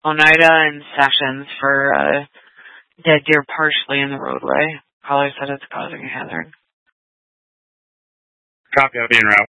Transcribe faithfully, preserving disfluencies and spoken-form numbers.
Oneida and Sessions for uh, dead deer partially in the roadway. Caller said it's causing a hazard. Copy, I'll be en route.